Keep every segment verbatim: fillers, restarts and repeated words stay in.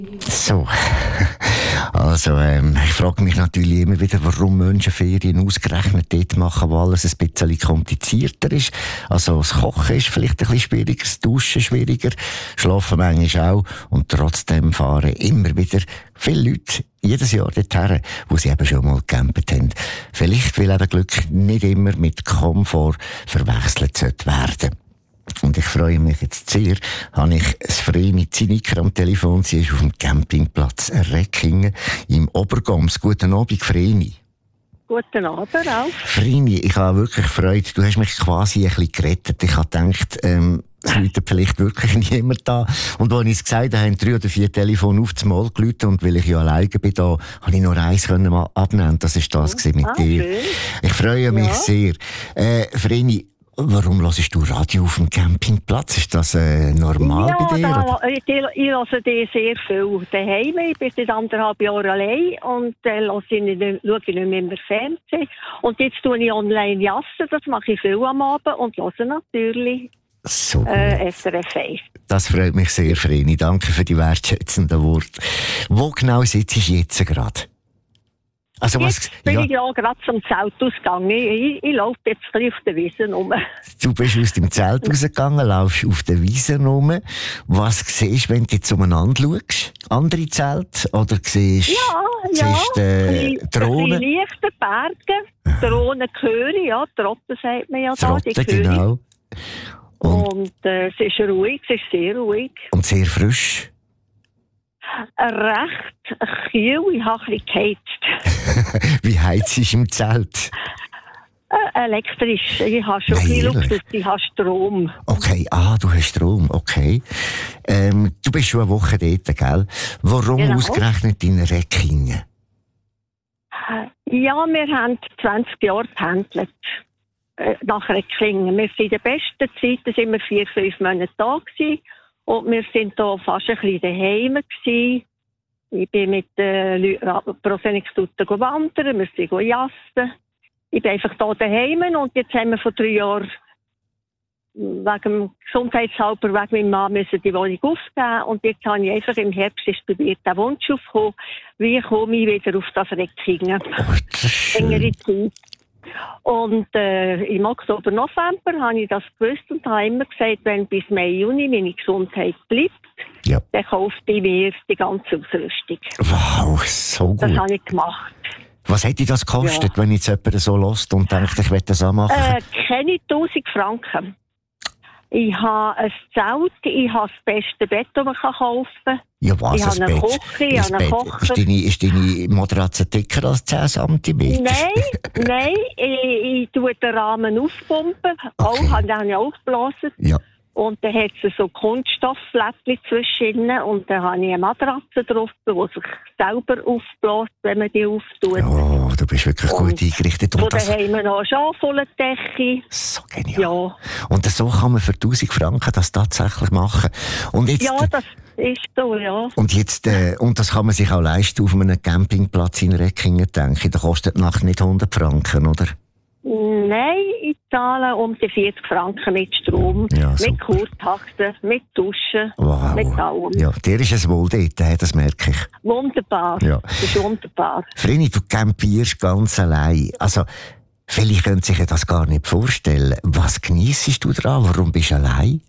So, also ähm, ich frage mich natürlich immer wieder, warum Menschen Ferien ausgerechnet dort machen, weil es ein bisschen komplizierter ist. Also das Kochen ist vielleicht ein bisschen schwieriger, das Duschen schwieriger, Schlafen manchmal auch und trotzdem fahren immer wieder viele Leute jedes Jahr dorthin, wo sie eben schon mal gecampt haben. Vielleicht, weil eben Glück nicht immer mit Komfort verwechselt werden. Und ich freue mich jetzt sehr, habe ich das Vreni Zinniker am Telefon. Sie ist auf dem Campingplatz Reckingen im Obergams. Guten Abend, Vreni. Guten Abend, Ralf. Vreni, ich habe wirklich Freude. Du hast mich quasi ein bisschen gerettet. Ich habe gedacht, ähm, es läutet vielleicht wirklich niemand da. Und als ich es gesagt habe, haben drei oder vier Telefone auf das Mal geläutet. Und weil ich ja alleine bin, da, habe ich nur eins können mal abnehmen. Das war das mit ah, dir. Schön. Ich freue mich ja. sehr. Äh, Vreni, warum hörst du Radio auf dem Campingplatz? Ist das äh, normal ja, bei dir? Da, ich, ich höre dir sehr viel daheim. Ich bin seit anderthalb Jahren allein und äh, schaue ich nicht, schaue ich nicht mehr im Fernsehen. Und jetzt tue ich online jassen, das mache ich viel am Abend und höre natürlich so äh, S R F eins. Das freut mich sehr, Vreni. Danke für die wertschätzenden Worte. Wo genau sitzt du jetzt gerade? Also was, jetzt bin ja. ich ja gerade zum Zeltausgang. Ich, ich, ich laufe jetzt ein bisschen auf der Wiese rum. Du bist aus dem Zelt rausgegangen, laufst auf der Wiese rum. Was siehst du, wenn du jetzt umeinander schaust? Andere Zelte? Oder siehst du ja, ja. äh, Drohnen? Ein leichte Berge, Drohnen höre, ja, Trotten sagt man ja da. Trotten, genau. Und, und äh, es ist ruhig, es ist sehr ruhig. Und sehr frisch? Recht kühl, ich habe ein bisschen geheizt. Wie heizt ist im Zelt? Äh, elektrisch. Ich habe schon viel Luxus, ich habe Strom. Okay, ah, du hast Strom, okay. Ähm, du bist schon eine Woche dort, gell? Warum genau. ausgerechnet in Reckingen? Ja, wir haben zwanzig Jahre gependelt äh, nach Reckingen. Wir sind in der besten Zeit, da sind wir vier, fünf Monate da gewesen. Und wir sind hier fast ein bisschen daheim gewesen. Ich bin mit den Leuten pro Senextute wandern, wir sind jassen. Ich bin einfach hier daheim und jetzt haben wir vor drei Jahren wegen dem Gesundheitshalber, wegen meinem Mann müssen die Wohnung aufgeben. Und jetzt habe ich einfach im Herbst ist bei mir der Wunsch aufgekommen, wie komme ich wieder auf das Reckingen. Oh, längere Zeit. Und äh, im Oktober, November habe ich das gewusst und habe immer gesagt, wenn bis Mai, Juni meine Gesundheit bleibt, ja. dann kauft ich mir die ganze Ausrüstung. Wow, so gut. Das habe ich gemacht. Was hätte das gekostet, ja. wenn jetzt jemand so lässt und denkt, ich will das auch machen? Äh, keine tausend Franken. Ich habe ein Zelt, ich habe das beste Bett, das man kaufen kann. Ja, was, ich habe eine Bett? Küche, ich habe einen Kocher. Ist deine, ist deine Matratze dicker als zehn Zentimeter? Nein, nein, ich, ich tue den Rahmen aufpumpen. Okay. Auch, habe ich aufgeblasen. Ja. Und dann hat es so Kunststoffflättchen zwischen und dann habe ich eine Matratze drauf, die sich selber aufbläst, wenn man die auftut. Oh, du bist wirklich und gut eingerichtet. Und dann haben wir noch eine Schafwollendecke. So genial. Ja. Und so kann man für tausend Franken das tatsächlich machen. Und jetzt, ja, das ist so, ja. Und, jetzt, äh, und das kann man sich auch leisten auf einem Campingplatz in Reckingen, denke ich. Da kostet die Nacht nicht hundert Franken, oder? Nein, ich zahle um die vierzig Franken mit Strom, ja, mit Kurtaxe, mit Duschen, wow. mit allem. Ja, dir ist es wohl dort, das merke ich. Wunderbar, ja. Das ist wunderbar. Vreni, du campierst ganz allein. Also, viele können sich das gar nicht vorstellen. Was geniessest du daran? Warum bist du allein?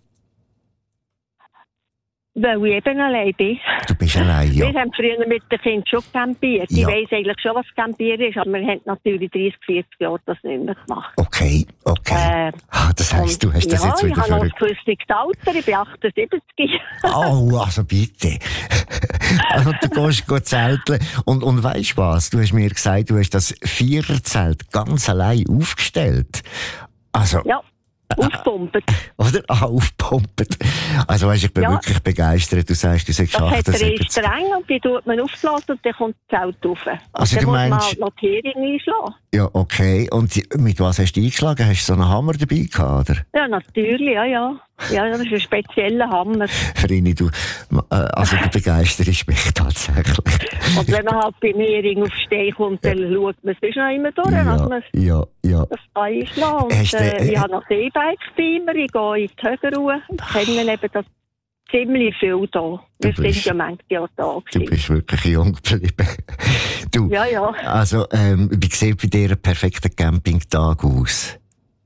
Weil ich eben allein bin. Du bist allein, ja. Wir haben früher mit den Kindern schon campiert. Ja. Ich weiss eigentlich schon, was Campieren ist, aber wir haben natürlich dreißig, vierzig Jahre das nicht mehr gemacht. Okay, okay. Äh, ah, das heisst, du hast das ja, jetzt wieder ich habe noch ein verrückt. gewisses Alter, ich bin achtundsiebzig. Oh, also bitte. Also du gehst, gehst zelteln. Und, und weisst was? Du hast mir gesagt, du hast das Viererzelt ganz allein aufgestellt. Also... Ja. Aufpumpen. Oder? Ah, aufpumpen. Also weißt, ich bin ja. wirklich begeistert. Du sagst, du sagst achtundsiebzig. Das hat drei Stränge und die tut man aufblasen und dann kommt das Zelt rauf. Also dann du muss meinst... man halt noch die Hering einschlagen. Ja, okay. Und mit was hast du eingeschlagen? Hast du so einen Hammer dabei gehabt, oder? Ja, natürlich, ja, ja. Ja, das ist ein spezieller Hammer. Vreni, du, äh, also du begeisterst mich tatsächlich. Und wenn man halt beim Hering auf Stein kommt, dann schaut man es noch immer durch, ja, dass man ja, ja. das einschlagen. Und, äh, ich habe noch E-Bikes bei mir, ich gehe in die Höhenruhe. Ich kenne eben das ziemlich viel da. Du Wir bist- sind ja manchmal ja da Du gewesen. bist wirklich jung geblieben. Du, Ja, ja. also, ähm, wie sieht bei dir ein perfekter Campingtag aus?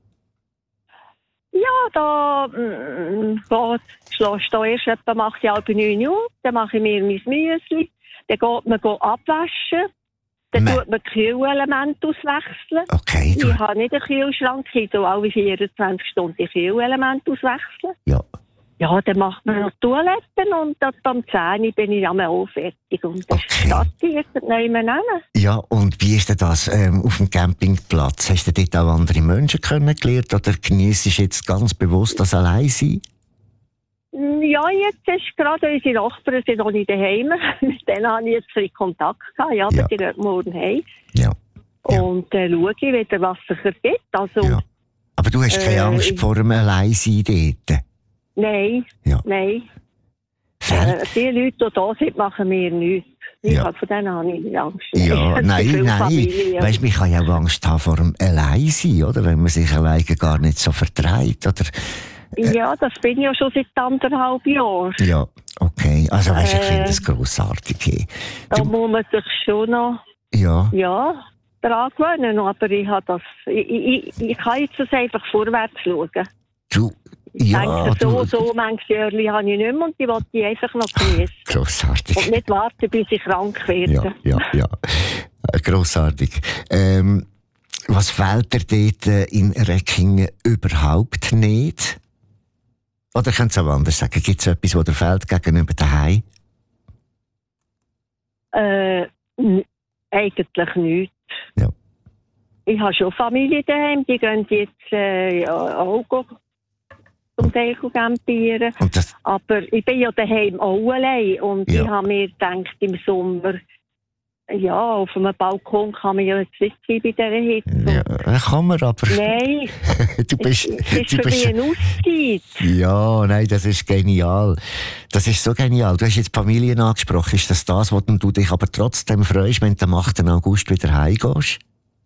Ja, da mm, geht, schlägst du erst etwa, mache ich halb neun Uhr, dann mache ich mir mein Müsli, dann geht man go abwaschen, dann Me- tut man die Kühlelemente auswechseln. Okay, du, Ich habe nicht einen Kühlschrank, ich tue alle vierundzwanzig Stunden die Kühlelemente auswechseln. ja. Ja, dann macht man noch Toiletten und dann am zehn Uhr bin ich am auch fertig. Und dann Okay. starte ich jetzt nicht mehr hin. Ja, und wie ist denn das ähm, auf dem Campingplatz? Hast du dort auch andere Menschen kennengelernt oder genießt du jetzt ganz bewusst das Alleinsein? Ja, jetzt ist gerade unsere Nachbarn sind noch nicht daheim. Mit denen habe ich jetzt ein bisschen Kontakt gehabt. Ja, Ja. aber die gehen morgen heim. Ja. Ja. Und dann schaue ich wieder, was sich ergibt. Also, Ja. Aber du hast keine Äh, Angst ich- vor dem Alleinsein dort? nein, Ja. nein. Fällt- Äh, die Leute, die da sind, machen mir nichts. Ich Ja. habe von denen habe ich nicht Angst. Ja, Es gibt nein, viele nein. Familien. Weißt du, man kann ja auch Angst haben vor dem Alleinsein, oder? Wenn man sich alleine gar nicht so vertreibt, oder? Ja, das bin ich ja schon seit anderthalb Jahren. Ja, okay. Also, weißt du, ich finde Äh, das grossartig. hey. Da Du, muss man sich schon noch, ja, ja, daran gewöhnen. Aber ich, habe das, ich, ich, ich kann jetzt das einfach vorwärts schauen. du, Ich ja, denke, so, du, so manches Jahre habe ich nicht mehr und die wollte ich einfach noch genießen. grossartig. Und nicht warten, bis ich krank werde. Ja, ja, ja. Äh, Grossartig. Ähm, was fehlt dir dort äh, in Reckingen überhaupt nicht? Oder könnt ihr es auch anders sagen? Gibt es etwas, was dir fehlt gegenüber daheim? Äh, n- eigentlich nichts. Ja. Ich habe schon Familie daheim, die gehen jetzt äh, ja, auch go- zum Teil go campieren. Und das, Aber ich bin ja daheim auch allein und Ja. ich habe mir gedacht, im Sommer, ja, auf einem Balkon kann man ja jetzt nicht sein bei dieser Hitze. ja, äh, kann man aber. Nein, Du bist, es ist du für bist, mich eine Auszeit. ja, nein, das ist genial. Das ist so genial. Du hast jetzt die Familien angesprochen. Ist das das, wo du dich aber trotzdem freust, wenn du am achten August wieder heimgehst?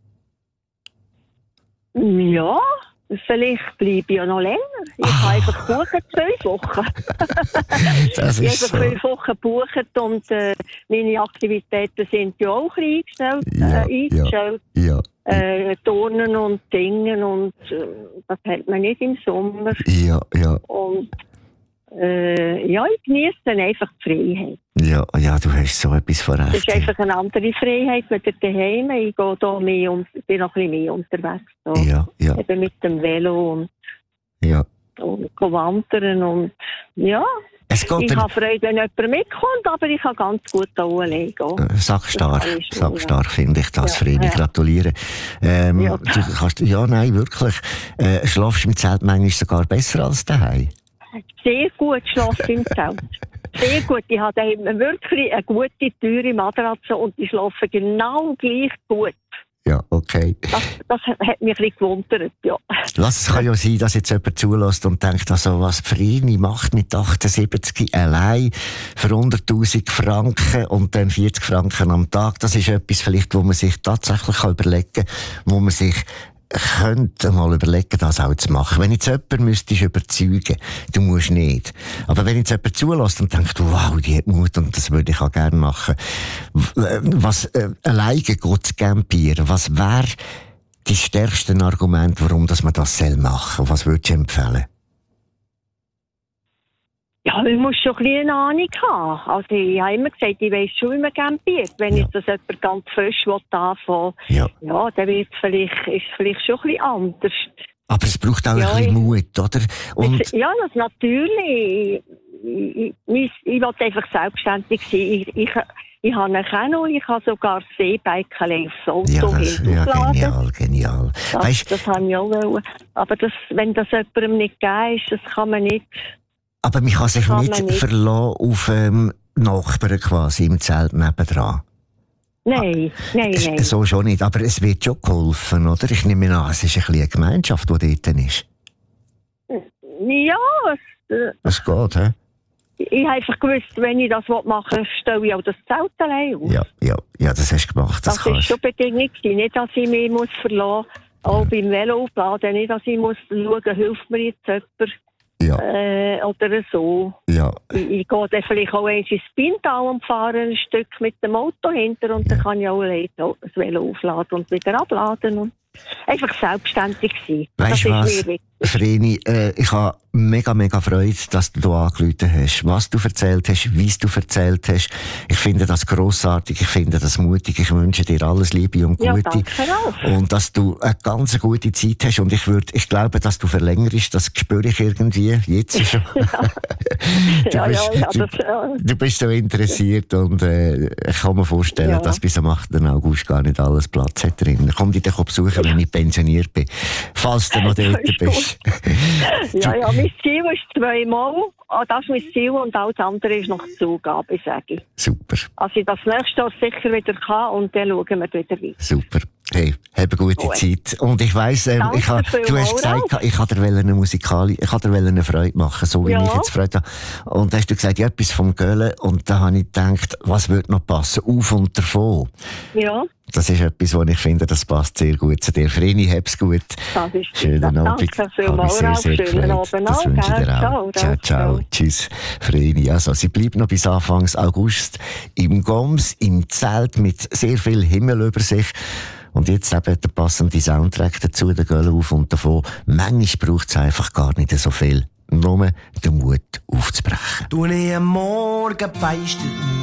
Ja, vielleicht bleibe ich ja noch länger. Ich Ah. habe einfach buchen, zwölf Wochen. Das Ich ist habe so. zwölf Wochen gebucht und äh, meine Aktivitäten sind ja auch ein bisschen eingestellt. Ja, äh, eingestellt. Ja, Äh, Turnen und Singen und äh, das hat man nicht im Sommer. ja, ja. Und äh, ja, ich genieße dann einfach die Freiheit. Ja, ja, du hast so etwas von Das recht. ist einfach eine andere Freiheit mit der daheim. Ich gehe da mehr und ich bin noch ein bisschen mehr unterwegs. Da. Ja, ja, Eben mit dem Velo und, ja. und go wandern und ja. Es geht Ich dann, habe Freude, wenn jemand mitkommt, aber ich kann ganz gut da allein gehen. äh, sackstark, Das kann ich schon, sackstark finde ich das, Ja, Vreni, ja. gratuliere. Ähm, Ja. Du kannst, ja, nein, wirklich. Äh, schlafst du im Zelt manchmal sogar besser als daheim? Sehr gut schlafen im Zelt. Sehr gut. Ich habe daheim wirklich eine gute, teure Matratze und die schlafen genau gleich gut. Ja, okay. Das, das hat mich ein bisschen gewundert, ja. Lass, es kann ja sein, dass jetzt jemand zulässt und denkt, also, was Vreni macht mit achtundsiebzig allein für hunderttausend Franken und dann vierzig Franken am Tag. Das ist etwas vielleicht, wo man sich tatsächlich kann überlegen kann, wo man sich könnte mal überlegen, das auch zu machen. Wenn jetzt jemand müsstest überzeugen, du musst nicht. Aber wenn jetzt jemand zulässt und denkt, wow, die hat Mut und das würde ich auch gerne machen. W- Was, äh, alleine geht zu campieren, was wäre die stärksten Argumente, warum dass man das soll machen? Was würdest du empfehlen? Ja, man muss schon ein bisschen eine Ahnung haben. Also ich habe immer gesagt, ich weiss schon, wie man campiert. Wenn Ja. jetzt das jemand ganz frisch anfangen will, Ja. ja, dann wird es vielleicht, ist es vielleicht schon ein bisschen anders. Aber es braucht auch Ja, ein bisschen ich- Mut, oder? Und, Es- ja, das natürlich. Ich, ich, ich, ich will einfach selbstständig sein. Ich, ich, ich habe einen Kanu, ich habe sogar das E-Bike aufs Auto ja, das, ja, hinterladen. genial, genial. Das, Weißt, das habe ich auch wollen. Aber das, wenn das jemandem nicht gegeben ist, das kann man nicht. aber man kann sich kann nicht, man nicht. verlassen auf ähm, Nachbarn quasi im Zelt nebendran. Nein, nein, Es- nein. So schon nicht, aber es wird schon geholfen, oder? Ich nehme an, es ist ein bisschen eine Gemeinschaft, die dort ist. Ja, es, äh, Das geht, hä? ich habe einfach gewusst, wenn ich das machen will, stelle ich auch das Zelt allein auf. Ja, ja, ja, das hast du gemacht, das, Das war kannst schon Bedingung gewesen. Nicht, dass ich mich muss verlassen muss, auch beim Velo aufladen. Nicht, dass ich muss schauen, hilft mir jetzt jemand. Ja. Äh, oder so. Ja. Ich, ich gehe dann vielleicht auch eins ins Pintal und fahre ein Stück mit dem Auto hinter und ja. dann kann ich auch das Velo aufladen und wieder abladen und einfach selbstständig sein. Weißt du was, Vreni, äh, ich habe mega, mega Freude, dass du hier angerufen hast. Was du erzählt hast, wie du erzählt hast. Ich finde das grossartig, ich finde das mutig. Ich wünsche dir alles Liebe und Gute. Ja, danke auch. Und dass du eine ganz gute Zeit hast. Und ich würde, ich glaube, dass du verlängerst, das spüre ich irgendwie jetzt schon. ja. ja, bist, ja, ja, du, das, ja. du bist so interessiert und äh, ich kann mir vorstellen, ja. dass bis am achten August gar nicht alles Platz hat drin. Komm dich doch besuchen, wenn ich pensioniert bin. Falls du noch dort bist. ja, ja, mein Ziel ist zweimal. Das ist mein Ziel und alles andere ist noch Zugabe, sage ich. Super. Also ich das nächste Jahr sicher wieder kann und dann schauen wir wieder weiter. Super. Hey, hab eine gute Gut. Zeit. Und ich weiss, ähm, ich ha, du hast gesagt, ich wollte dir eine Musikali, ich wollte dir eine Freude machen, so wie ja. ich jetzt Freude habe. Und da hast du gesagt, ja, etwas vom Göhlen. Und da habe ich gedacht, was würde noch passen? Auf und davon. Ja. Das ist etwas, wo ich finde, das passt sehr gut zu dir. Vreni, hab's gut. Das ist Schönen Abend. Danke vielmals. Sehr, sehr Schönen Abend das wünsche ich dir auch. Ciao, ciao, ciao. Tschüss, Vreni. Also, sie bleibt noch bis Anfang August im Goms, im Zelt mit sehr viel Himmel über sich. Und jetzt eben der passende Soundtrack dazu, der Göhle auf und davon. Manchmal braucht es einfach gar nicht so viel. Nur den Mut aufzubrechen. Du nie am Morgen feist